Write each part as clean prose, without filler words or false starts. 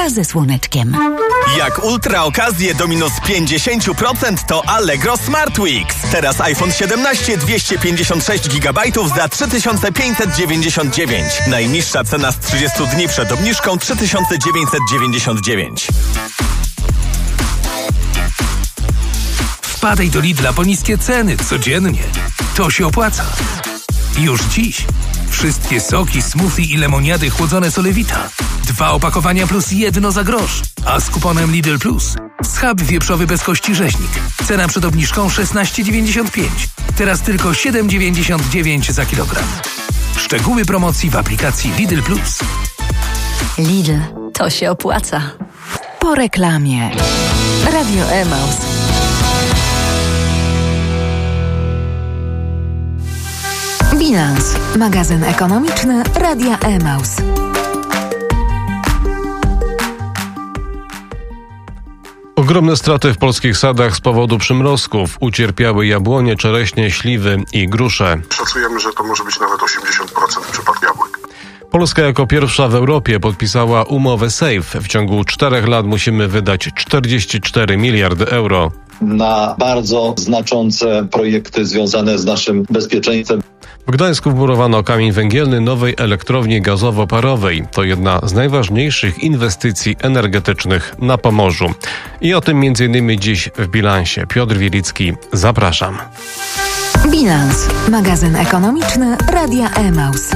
kawa ze słoneczkiem. Jak ultra okazje do minus 50% to Allegro Smart Weeks. Teraz iPhone 17 256 GB za 3599. Najniższa cena z 30 dni przed obniżką 3999. Wpadaj do Lidla po niskie ceny codziennie. To się opłaca. Już dziś. Wszystkie soki, smoothie i lemoniady chłodzone Solewita. 2 opakowania plus 1 za grosz. A z kuponem Lidl Plus schab wieprzowy bez kości rzeźnik. Cena przed obniżką 16,95. Teraz tylko 7,99 za kilogram. Szczegóły promocji w aplikacji Lidl Plus. Lidl, to się opłaca. Po reklamie. Radio Emaus. Bilans. Magazyn ekonomiczny Radia Emaus. Ogromne straty w polskich sadach z powodu przymrozków. Ucierpiały jabłonie, czereśnie, śliwy i grusze. Szacujemy, że to może być nawet 80% w przypadku jabłek. Polska jako pierwsza w Europie podpisała umowę SAFE. W ciągu 4 lat musimy wydać 44 miliardy euro. Na bardzo znaczące projekty związane z naszym bezpieczeństwem. W Gdańsku wmurowano kamień węgielny nowej elektrowni gazowo-parowej. To jedna z najważniejszych inwestycji energetycznych na Pomorzu. I o tym m.in. dziś w bilansie. Piotr Wielicki, zapraszam. Bilans. Magazyn ekonomiczny Radia Emaus.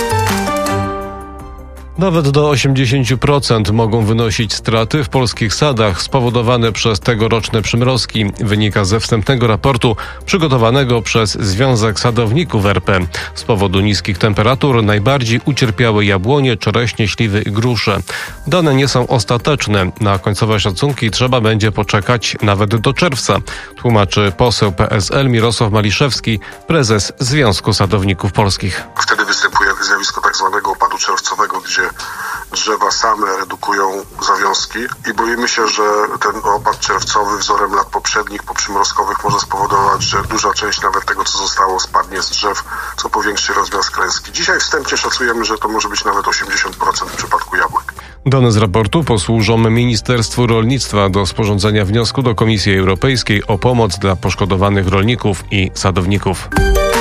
Nawet do 80% mogą wynosić straty w polskich sadach spowodowane przez tegoroczne przymrozki, wynika ze wstępnego raportu przygotowanego przez Związek Sadowników RP. Z powodu niskich temperatur najbardziej ucierpiały jabłonie, czereśnie, śliwy i grusze. Dane nie są ostateczne. Na końcowe szacunki trzeba będzie poczekać nawet do czerwca, tłumaczy poseł PSL Mirosław Maliszewski, prezes Związku Sadowników Polskich. Wtedy występuje zjawisko tak zwanego opadu czerwcowego, gdzie drzewa same redukują zawiązki i boimy się, że ten opad czerwcowy wzorem lat poprzednich, poprzymrozkowych może spowodować, że duża część nawet tego, co zostało, spadnie z drzew, co powiększy rozmiar klęski. Dzisiaj wstępnie szacujemy, że to może być nawet 80% w przypadku jabłek. Dane z raportu posłużą Ministerstwu Rolnictwa do sporządzenia wniosku do Komisji Europejskiej o pomoc dla poszkodowanych rolników i sadowników.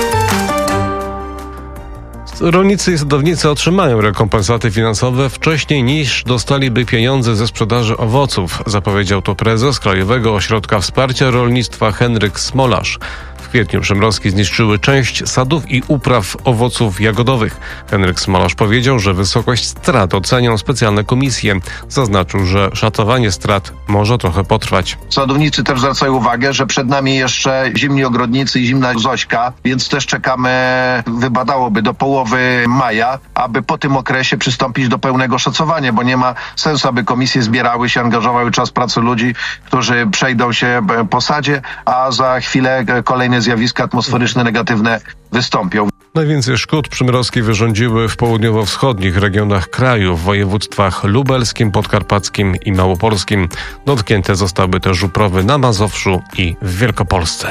Rolnicy i sadownicy otrzymają rekompensaty finansowe wcześniej niż dostaliby pieniądze ze sprzedaży owoców, zapowiedział to prezes Krajowego Ośrodka Wsparcia Rolnictwa Henryk Smolarz. W kwietniu przymrozki zniszczyły część sadów i upraw owoców jagodowych. Henryk Smolarz powiedział, że wysokość strat ocenią specjalne komisje. Zaznaczył, że szacowanie strat może trochę potrwać. Sadownicy też zwracają uwagę, że przed nami jeszcze zimni ogrodnicy i zimna Zośka, więc też czekamy, wypadałoby do połowy maja, aby po tym okresie przystąpić do pełnego szacowania, bo nie ma sensu, aby komisje zbierały się, angażowały czas pracy ludzi, którzy przejdą się po sadzie, a za chwilę kolejne zjawiska atmosferyczne negatywne wystąpią. Najwięcej szkód przymrozki wyrządziły w południowo-wschodnich regionach kraju, w województwach lubelskim, podkarpackim i małopolskim. Dotknięte zostały też uprawy na Mazowszu i w Wielkopolsce.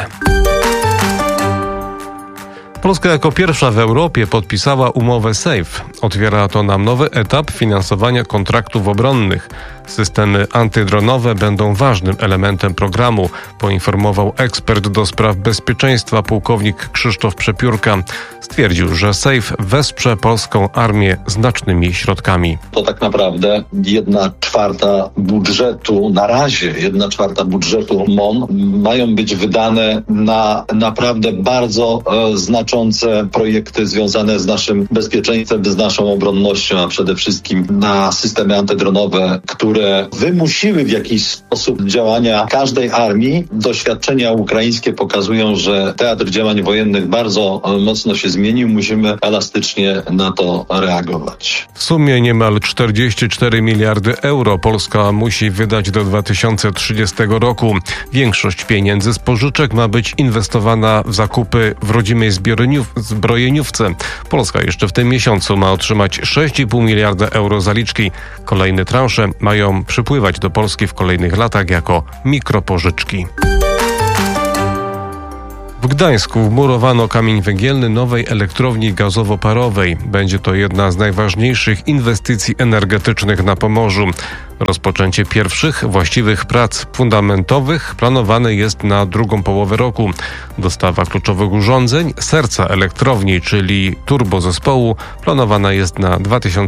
Polska jako pierwsza w Europie podpisała umowę SAFE. Otwiera to nam nowy etap finansowania kontraktów obronnych. Systemy antydronowe będą ważnym elementem programu, poinformował ekspert do spraw bezpieczeństwa pułkownik Krzysztof Przepiórka. Stwierdził, że SAFE wesprze polską armię znacznymi środkami. To tak naprawdę 1/4 budżetu, na razie 1/4 budżetu MON mają być wydane na naprawdę bardzo znaczące projekty związane z naszym bezpieczeństwem, z naszą obronnością, a przede wszystkim na systemy antydronowe, które wymusiły w jakiś sposób działania każdej armii. Doświadczenia ukraińskie pokazują, że teatr działań wojennych bardzo mocno się zmienił. Musimy elastycznie na to reagować. W sumie niemal 44 miliardy euro Polska musi wydać do 2030 roku. Większość pieniędzy z pożyczek ma być inwestowana w zakupy w rodzimej zbrojeniówce. Polska jeszcze w tym miesiącu ma otrzymać 6,5 miliarda euro zaliczki. Kolejne transze mają przypływać do Polski w kolejnych latach jako mikropożyczki. W Gdańsku wmurowano kamień węgielny nowej elektrowni gazowo-parowej. Będzie to jedna z najważniejszych inwestycji energetycznych na Pomorzu. Rozpoczęcie pierwszych właściwych prac fundamentowych planowane jest na drugą połowę roku. Dostawa kluczowych urządzeń, serca elektrowni, czyli turbozespołu, planowana jest na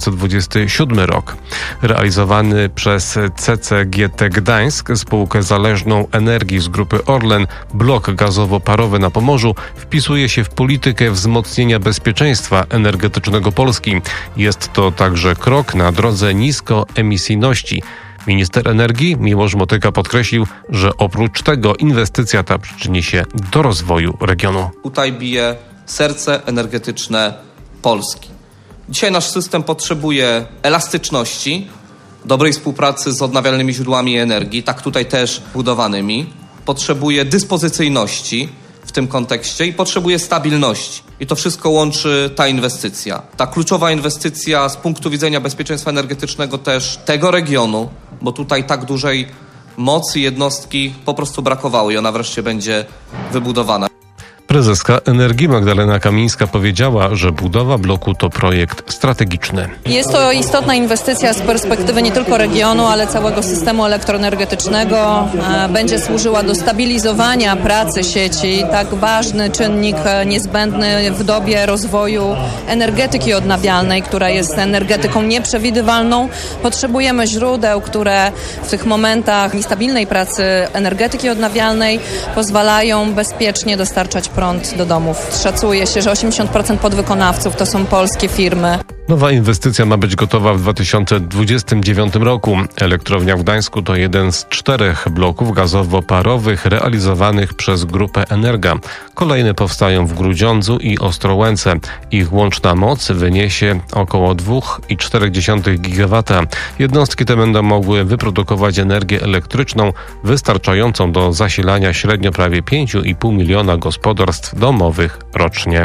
2027 rok. Realizowany przez CCGT Gdańsk, spółkę zależną energii z grupy Orlen, blok gazowo-parowy na Pomorzu wpisuje się w politykę wzmocnienia bezpieczeństwa energetycznego Polski. Jest to także krok na drodze niskoemisyjności. Minister energii Miłosz Motyka podkreślił, że oprócz tego inwestycja ta przyczyni się do rozwoju regionu. Tutaj bije serce energetyczne Polski. Dzisiaj nasz system potrzebuje elastyczności, dobrej współpracy z odnawialnymi źródłami energii, tak tutaj też budowanymi. Potrzebuje dyspozycyjności w tym kontekście i potrzebuje stabilności. I to wszystko łączy ta inwestycja. Ta kluczowa inwestycja z punktu widzenia bezpieczeństwa energetycznego też tego regionu, bo tutaj tak dużej mocy jednostki po prostu brakowało i ona wreszcie będzie wybudowana. Prezeska Energii Magdalena Kamińska powiedziała, że budowa bloku to projekt strategiczny. Jest to istotna inwestycja z perspektywy nie tylko regionu, ale całego systemu elektroenergetycznego. Będzie służyła do stabilizowania pracy sieci, tak ważny czynnik niezbędny w dobie rozwoju energetyki odnawialnej, która jest energetyką nieprzewidywalną. Potrzebujemy źródeł, które w tych momentach niestabilnej pracy energetyki odnawialnej pozwalają bezpiecznie dostarczać prąd do domów. Szacuje się, że 80% podwykonawców to są polskie firmy. Nowa inwestycja ma być gotowa w 2029 roku. Elektrownia w Gdańsku to jeden z 4 bloków gazowo-parowych realizowanych przez grupę Energa. Kolejne powstają w Grudziądzu i Ostrołęce. Ich łączna moc wyniesie około 2,4 GW. Jednostki te będą mogły wyprodukować energię elektryczną wystarczającą do zasilania średnio prawie 5,5 miliona gospodarstw domowych rocznie.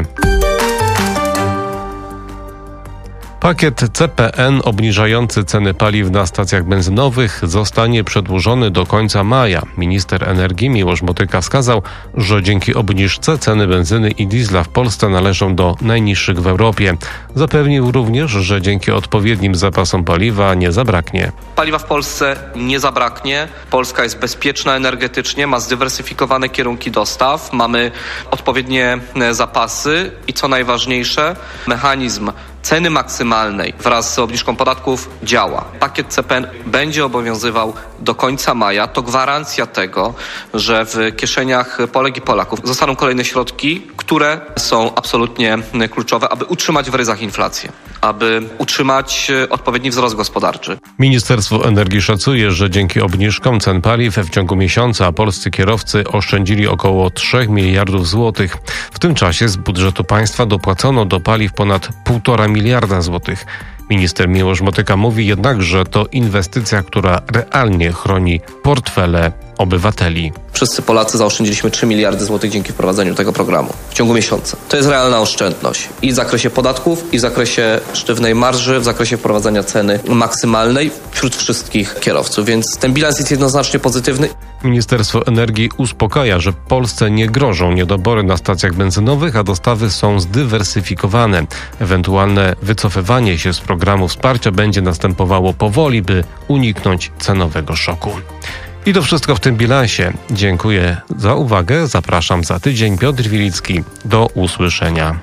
Pakiet CPN obniżający ceny paliw na stacjach benzynowych zostanie przedłużony do końca maja. Minister energii Miłosz Motyka wskazał, że dzięki obniżce ceny benzyny i diesla w Polsce należą do najniższych w Europie. Zapewnił również, że dzięki odpowiednim zapasom paliwa nie zabraknie. Paliwa w Polsce nie zabraknie. Polska jest bezpieczna energetycznie, ma zdywersyfikowane kierunki dostaw, mamy odpowiednie zapasy i co najważniejsze, mechanizm ceny maksymalnej wraz z obniżką podatków działa. Pakiet CPN będzie obowiązywał do końca maja. To gwarancja tego, że w kieszeniach Polek i Polaków zostaną kolejne środki, które są absolutnie kluczowe, aby utrzymać w ryzach inflację, aby utrzymać odpowiedni wzrost gospodarczy. Ministerstwo Energii szacuje, że dzięki obniżkom cen paliw w ciągu miesiąca polscy kierowcy oszczędzili około 3 miliardów złotych. W tym czasie z budżetu państwa dopłacono do paliw ponad 1,5 miliarda złotych. Minister Miłosz Motyka mówi jednak, że to inwestycja, która realnie chroni portfele obywateli. Wszyscy Polacy zaoszczędziliśmy 3 miliardy złotych dzięki wprowadzeniu tego programu w ciągu miesiąca. To jest realna oszczędność i w zakresie podatków, i w zakresie sztywnej marży, w zakresie wprowadzania ceny maksymalnej wśród wszystkich kierowców, więc ten bilans jest jednoznacznie pozytywny. Ministerstwo Energii uspokaja, że Polsce nie grożą niedobory na stacjach benzynowych, a dostawy są zdywersyfikowane. Ewentualne wycofywanie się z programu wsparcia będzie następowało powoli, by uniknąć cenowego szoku. I to wszystko w tym bilansie. Dziękuję za uwagę. Zapraszam za tydzień. Piotr Wilicki. Do usłyszenia.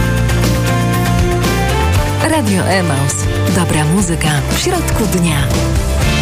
Radio Emaus. Dobra muzyka w środku dnia.